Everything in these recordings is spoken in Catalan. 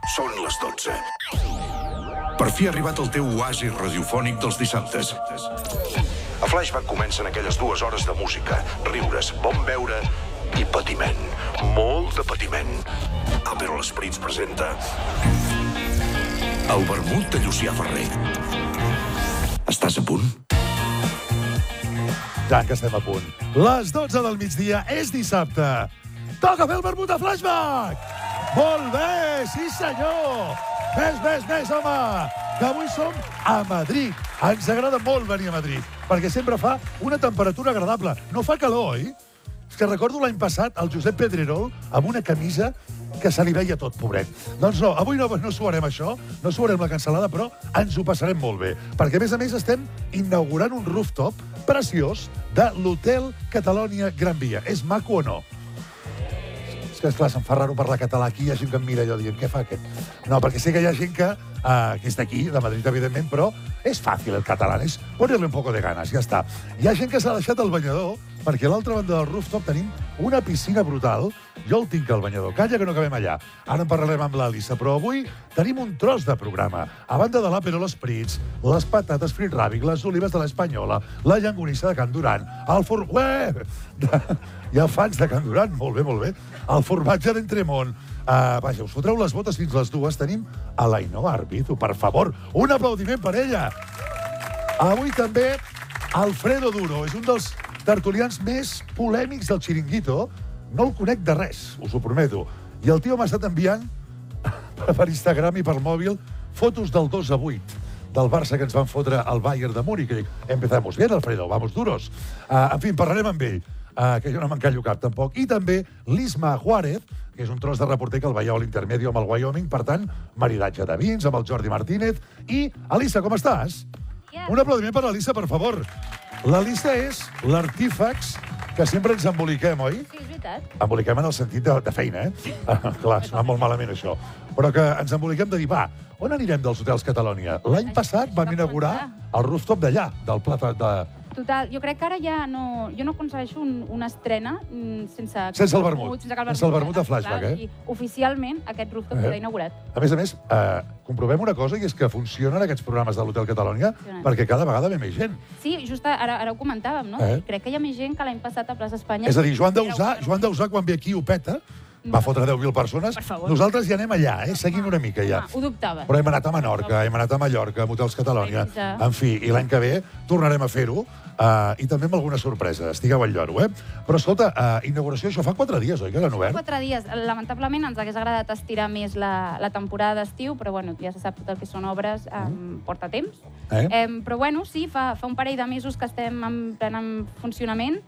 Són les 12. Per fi ha arribat el teu oasi radiofònic dels dissabtes. A Flashback comencen aquelles 2 hores de música, riures, bon beure i patiment. Molt de patiment. Però l'Esprits presenta el vermut de Llucià Ferrer. Estàs a punt? Ja que estem a punt. Les 12 del migdia és dissabte. Toca fer el vermut a Flashback! Molt bé, sí senyor! Més, home! Que avui som a Madrid. Ens agrada molt venir a Madrid, perquè sempre fa una temperatura agradable. No fa calor, oi? És que recordo l'any passat el Josep Pedrerol amb una camisa que se li veia tot, pobret. Doncs no, avui no suarem això, no suarem la cansalada, però ens ho passarem molt bé. Perquè, a més, estem inaugurant un rooftop preciós de l'Hotel Catalonia Gran Via. És maco o no? És que, esclar, se'm fa raro parlar català aquí, hi ha gent que em mira allò dient, què fa aquest? No, perquè sé que hi ha gent que és d'aquí, de Madrid, evidentment, però és fàcil el català, és ponerle un poco de ganas, ja està. Hi ha gent que s'ha deixat el banyador, perquè a l'altra banda del rooftop tenim una piscina brutal. Jo el tinc al banyador, calla que no acabem allà. Ara en parlarem amb l'Alissa, però avui tenim un tros de programa. A banda de l'Aperol Spritz, les patates frit ràbic, les olives de l'Espanyola, la llangonissa de Can Duran, el hi ha fans de Can Duran, molt bé. El formatge d'Entremont. Vaja, us fotreu les botes fins les 2. Tenim a l'Ainhoa Arbizu, per favor. Un aplaudiment per ella. Avui també Alfredo Duro. És un dels tertulians més polèmics del Chiringuito. No el conec de res, us ho prometo. I el tio m'ha estat enviant per Instagram i per mòbil fotos del 2-8 del Barça que ens van fotre al Bayern de Múnich. I dic, empezamos bien, Alfredo, vamos duros. En fi, parlarem amb ell, que jo no m'encallo cap, tampoc. I també l'Isma Juárez, que és un tros de reporter que el veieu a l'Intermedio amb el Wyoming, per tant, maridatge de vins amb el Jordi Martínez. I, Alissa, com estàs? Yeah. Un aplaudiment per l'Alissa, per favor. L'Alissa és l'artífex que sempre ens emboliquem, oi? Sí, és veritat. Emboliquem en el sentit de feina, Clar, sona molt malament, això. Però que ens emboliquem de dir, va, on anirem dels hotels Catalonia? L'any passat vam inaugurar el rooftop d'allà, del Plata de... Total, jo crec que ara ja no... Jo no concebeixo una estrena sense... Sense el vermut. Sense el vermut de Flashback, I oficialment aquest rooftop queda inaugurat. A més, comprovem una cosa, i és que funcionen aquests programes de l'Hotel Catalonia perquè cada vegada ve més gent. Sí, just ara ho comentàvem, no? Crec que hi ha més gent que l'any passat a Plaça Espanya. És a dir, Joan Dausà, quan ve aquí, ho peta, va fotre 10.000 persones. Nosaltres ja anem allà, seguint una mica ja. Ho dubtava. Però hem anat a Menorca, hem anat a Mallorca, amb Hotels Catalonia. En fi, i l'any que ve tornarem a fer-ho, i també amb alguna sorpresa. Estigueu al lloro, Però, escolta, inauguració, això fa 4 dies, oi, que l'han obert? 4 dies. Lamentablement ens hagués agradat estirar més la temporada d'estiu, però, bueno, ja se sap tot el que són obres, porta temps. Però, bueno, sí, fa un parell de mesos que estem en plena funcionament,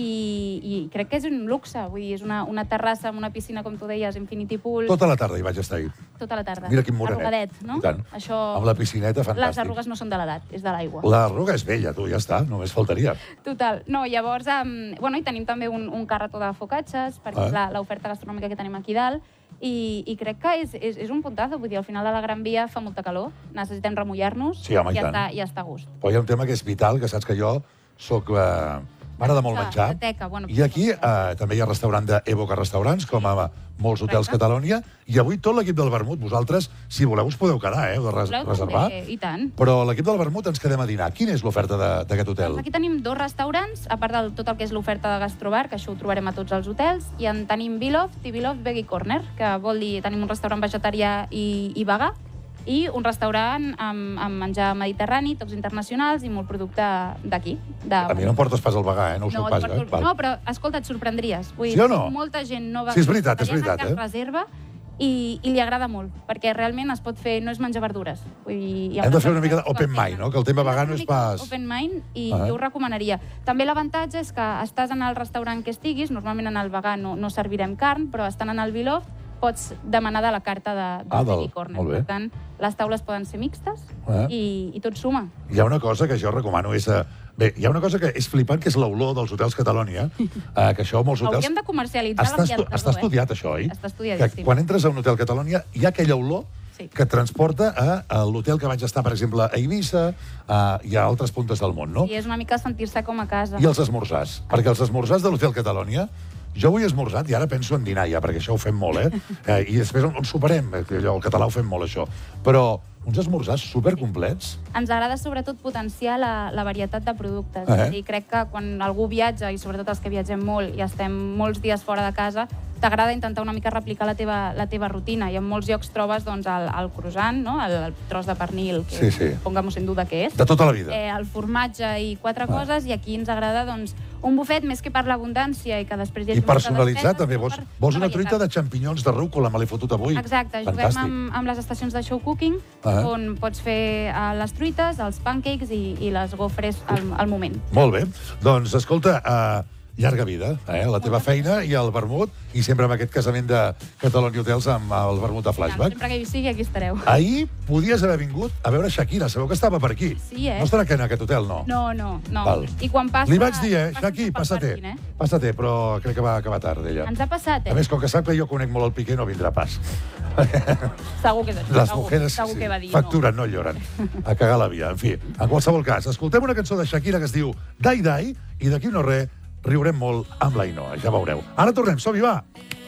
i crec que és un luxe, vull dir, és una terrassa amb una piscina, com tu deies, Infinity Pool. Tota la tarda hi vaig estar ahir. Tota la tarda. Mira quin morenet. Arrugadet, no? I tant. Això... Amb la piscineta, fantàstic. Les arrugues no són de l'edat, és de l'aigua. L'arruga és vella, tu, ja està, només faltaria. Total. No, llavors, i tenim també un carretó de focatges, perquè és l'oferta gastronòmica que tenim aquí dalt, i crec que és un puntazo, vull dir, al final de la Gran Via fa molta calor, necessitem remullar-nos, sí, home, i ja està a gust. Però hi ha un tema que és vital, que saps que jo soc... M'agrada molt menjar. I aquí també hi ha restaurant d'Evoca Restaurants, com a molts hotels Catalonia, i avui tot l'equip del vermut, vosaltres, si voleu, us podeu quedar, heu de reservar. I tant. Però l'equip del vermut ens quedem a dinar. Quina és l'oferta d'aquest hotel? Aquí tenim 2 restaurants, a part de tot el que és l'oferta de gastrobar, que això ho trobarem a tots els hotels, i en tenim Beloved i Beloved Veggie Corner, que vol dir tenim un restaurant vegetarià i vegà, i un restaurant amb menjar mediterrani, tocs internacionals i molt producte d'aquí. A mi no em portes pas al vegà, no ho soc pas. No, però, escolta, et sorprendries. Sí o no? Molta gent nova que reserva i li agrada molt, perquè realment es pot fer, no és menjar verdures. Hem de fer una mica d'open mind, no? Que el tema vegà no és pas... Open mind, i jo ho recomanaria. També l'avantatge és que estàs en el restaurant que estiguis, normalment en el vegà no servirem carn, però estant en el Beloved pots demanar de la carta de Veggie Corner. Per tant, les taules poden ser mixtes i tot suma. Hi ha una cosa que jo recomano, Bé, hi ha una cosa que és flipant, que és l'olor dels hotels Catalonia, que això molts hotels... Hauríem de comercialitzar l'ambientador, Està estudiat, això, oi? Està estudiadíssim. Quan entres a un hotel Catalonia, hi ha aquella olor que et transporta a l'hotel que vaig estar, per exemple, a Eivissa i a altres puntes del món, no? I és una mica sentir-se com a casa. I els esmorzars, perquè els esmorzars de l'hotel Catalonia Jo avui he esmorzat i ara penso en dinar ja, perquè això ho fem molt, I després on soparem? El català ho fem molt, això. Però uns esmorzars supercomplets. Ens agrada sobretot potenciar la varietat de productes. I crec que quan algú viatja, i sobretot els que viatgem molt i estem molts dies fora de casa, t'agrada intentar una mica replicar la teva rutina. I en molts llocs trobes el croissant, el tros de pernil, que pongamos en duda què és. De tota la vida. El formatge i 4 coses, i aquí ens agrada un bufet més que per l'abundància i que després hi hagi I personalitzat, també. Vols una truita de xampinyons de rúcula, me l'he fotut avui. Exacte, juguem amb les estacions de show cooking, on pots fer les truites, els pancakes i les gofres al moment. Molt bé. Doncs, escolta, llarga vida, la teva feina i el vermut, i sempre amb aquest casament de Catalonia Hotels amb el vermut de Flashback. Sempre que hi sigui, aquí estareu. Ahir podies haver vingut a veure Shakira, sabeu que estava per aquí. Sí, No estarà aquí en aquest hotel, no? No. Val. I quan passa... Li vaig dir, Shaki, passa-te, però crec que va acabar tard, ella. Ens ha passat, A més, com que sap que jo conec molt el Piqué, no vindrà pas. Segur que és això. Les mujeres facturen, no lloren. A cagar la via. En fi, en qualsevol cas, escoltem una cançó de Shakira que es diu Dai Dai, i d'aquí no res riurem molt amb l'Ainoa, ja veureu. Ara tornem, som-hi, va!